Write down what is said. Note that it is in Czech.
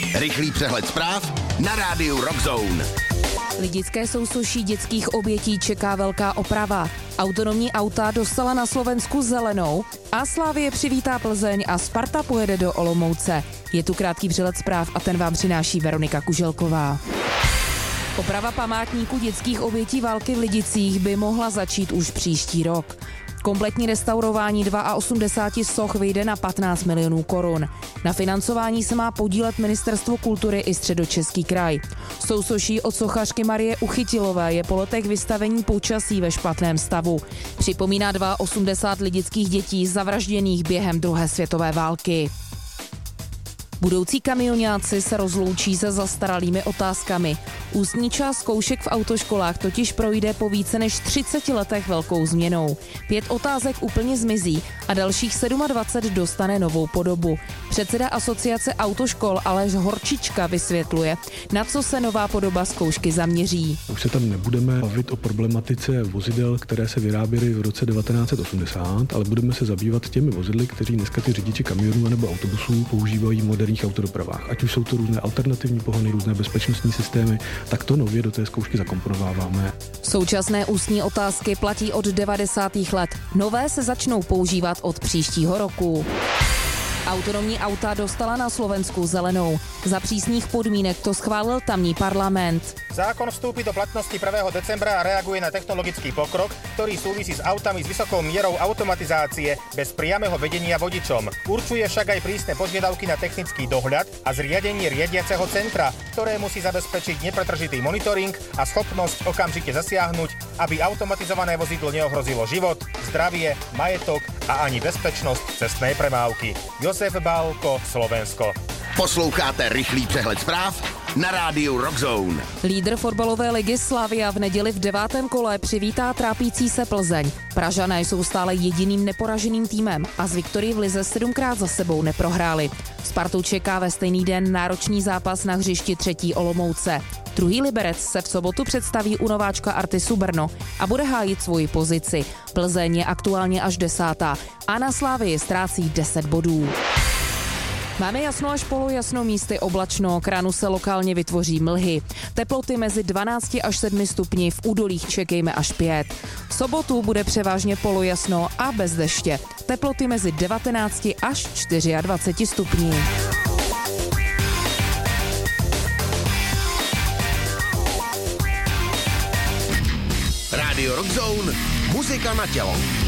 Rychlý přehled zpráv na rádiu Rock Zone. Lidické sousoší dětských obětí čeká velká oprava. Autonomní auta dostala na Slovensku zelenou a Slavie přivítá Plzeň a Sparta pojede do Olomouce. Je tu krátký přehled zpráv a ten vám přináší Veronika Kuželková. Oprava památníku dětských obětí války v Lidicích by mohla začít už příští rok. Kompletní restaurování 82 soch vyjde na 15 milionů korun. Na financování se má podílet Ministerstvo kultury i Středočeský kraj. Sousoší od sochařky Marie Uchytilové je po letech vystavení počasí ve špatném stavu. Připomíná 82 lidických dětí zavražděných během druhé světové války. Budoucí kamioňáci se rozloučí se zastaralými otázkami. Ústní část zkoušek v autoškolách totiž projde po více než 30 letech velkou změnou. 5 otázek úplně zmizí a dalších 27 dostane novou podobu. Předseda asociace autoškol Aleš Horčička vysvětluje, na co se nová podoba zkoušky zaměří. Už se tam nebudeme bavit o problematice vozidel, které se vyráběly v roce 1980, ale budeme se zabývat těmi vozidly, kteří dneska ty řidiči kamionů nebo autobusů používají v moderních autodopravách. Ať už jsou to různé alternativní pohony, různé bezpečnostní systémy, tak to nově do té zkoušky zakomponováváme. Současné ústní otázky platí od 90. let. Nové se začnou používat od příštího roku. Autonomní auta dostala na Slovensku zelenou. Za přísných podmínek to schválil tamní parlament. Zákon vstúpi do platnosti 1. decembra a reaguje na technologický pokrok, ktorý súvisí s autami s vysokou mierou automatizácie bez priameho vedenia vodičom. Určuje však aj prísne požiadavky na technický dohľad a zriadenie riadiaceho centra, ktoré musí zabezpečiť nepretržitý monitoring a schopnosť okamžite zasiahnuť, aby automatizované vozidlo neohrozilo život, zdravie, majetok a ani bezpečnosť cestnej premávky. Josef Bálko, Slovensko. Posloucháte rychlý přehled zpráv na rádiu Rock Zone. Lídr fotbalové ligy Slavia v neděli v 9. kole přivítá trápící se Plzeň. Pražané jsou stále jediným neporaženým týmem a z viktorii v lize 7krát za sebou neprohráli. Spartu čeká ve stejný den náročný zápas na hřišti 3. Olomouce. Druhý Liberec se v sobotu představí u nováčka Artisu Brno a bude hájit svoji pozici. Plzeň je aktuálně až 10. a na Slavii ztrácí 10 bodů. Máme jasno až polojasno, místy oblačno, k ránu se lokálně vytvoří mlhy. Teploty mezi 12 až 7 stupni, v údolích čekejme až 5. V sobotu bude převážně polojasno a bez deště. Teploty mezi 19 až 24 stupni. Rádio Rock Zone, muzika na tělo.